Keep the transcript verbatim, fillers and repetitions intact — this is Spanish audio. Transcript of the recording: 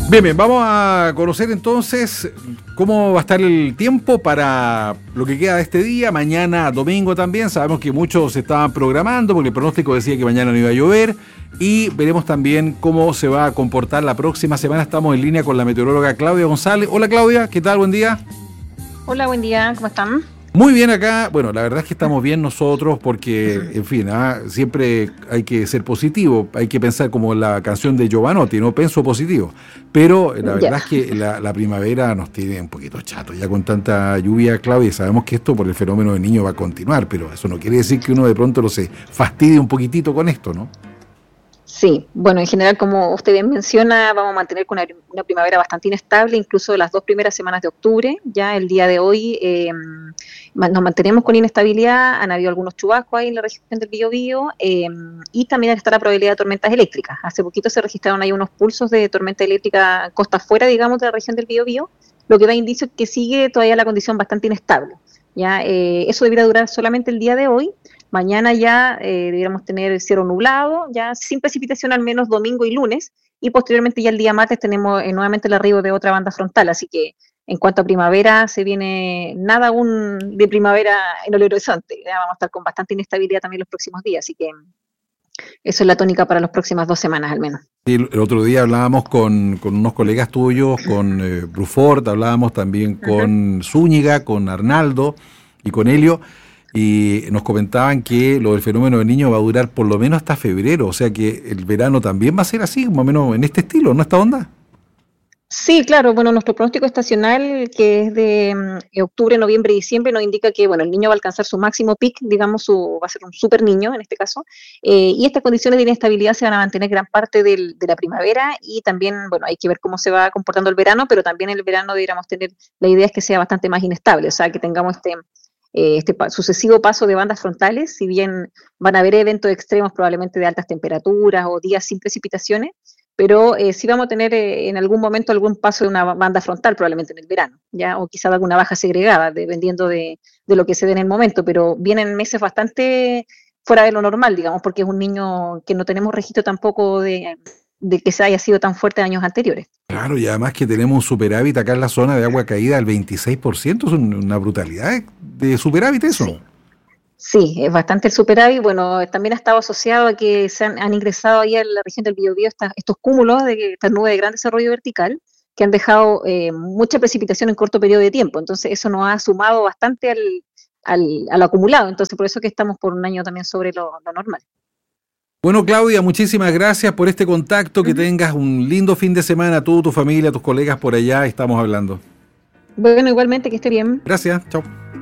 Bien, bien, vamos a conocer entonces cómo va a estar el tiempo para lo que queda de este día, mañana domingo también. Sabemos que muchos se estaban programando porque el pronóstico decía que mañana no iba a llover, y veremos también cómo se va a comportar la próxima semana. Estamos en línea con la meteoróloga Claudia González. Hola Claudia, ¿qué tal? Buen día. Hola, buen día, ¿cómo están? Muy bien acá. Bueno, la verdad es que estamos bien nosotros porque, en fin, ¿ah? siempre hay que ser positivo, hay que pensar como la canción de Giovanotti, no penso positivo. Pero la verdad yeah. es que la, la primavera nos tiene un poquito chato ya con tanta lluvia, Claudia. Sabemos que esto por el fenómeno del Niño va a continuar, pero eso no quiere decir que uno de pronto no se fastidie un poquitito con esto, ¿no? Sí, bueno, en general, como usted bien menciona, vamos a mantener con una, una primavera bastante inestable, incluso las dos primeras semanas de octubre. Ya el día de hoy eh, nos mantenemos con inestabilidad, han habido algunos chubascos ahí en la región del Biobío, eh, y también está la probabilidad de tormentas eléctricas. Hace poquito se registraron ahí unos pulsos de tormenta eléctrica costa afuera, digamos, de la región del Biobío, lo que da indicio que sigue todavía la condición bastante inestable. Ya eh, eso debería durar solamente el día de hoy. Mañana ya eh, deberíamos tener el cielo nublado, ya sin precipitación al menos domingo y lunes, y posteriormente ya el día martes tenemos eh, nuevamente el arribo de otra banda frontal, así que en cuanto a primavera se viene nada aún de primavera en el horizonte, ya vamos a estar con bastante inestabilidad también los próximos días, así que eso es la tónica para las próximas dos semanas al menos. Sí, el otro día hablábamos con, con unos colegas tuyos, con eh, Brufort, hablábamos también con uh-huh. Zúñiga, con Arnaldo y con Helio, y nos comentaban que lo del fenómeno del Niño va a durar por lo menos hasta febrero, o sea que el verano también va a ser así, más o menos en este estilo, ¿no? ¿Esta onda? Sí, claro, bueno, nuestro pronóstico estacional, que es de um, octubre, noviembre y diciembre, nos indica que, bueno, el niño va a alcanzar su máximo pic, digamos, su, va a ser un super niño en este caso, eh, y estas condiciones de inestabilidad se van a mantener gran parte del, de la primavera, y también, bueno, hay que ver cómo se va comportando el verano, pero también el verano deberíamos tener, la idea es que sea bastante más inestable, o sea, que tengamos este... este sucesivo paso de bandas frontales, si bien van a haber eventos extremos probablemente de altas temperaturas o días sin precipitaciones, pero eh, sí vamos a tener eh, en algún momento algún paso de una banda frontal probablemente en el verano, ya, o quizá alguna baja segregada, dependiendo de, de lo que se dé en el momento, pero vienen meses bastante fuera de lo normal, digamos, porque es un niño que no tenemos registro tampoco de... de que se haya sido tan fuerte en años anteriores. Claro, y además que tenemos un superávit acá en la zona de agua caída del veintiséis por ciento, es una brutalidad de superávit eso. Sí, sí, es bastante el superávit. Bueno, también ha estado asociado a que se han, han ingresado ahí a la región del Biobío esta, estos cúmulos de estas nubes de gran desarrollo vertical que han dejado eh, mucha precipitación en corto periodo de tiempo. Entonces eso nos ha sumado bastante al, al, al acumulado. Entonces por eso que estamos por un año también sobre lo, lo normal. Bueno, Claudia, muchísimas gracias por este contacto, que uh-huh. tengas un lindo fin de semana, tú, tu familia, tus colegas por allá, estamos hablando. Bueno, igualmente, que esté bien. Gracias, chao.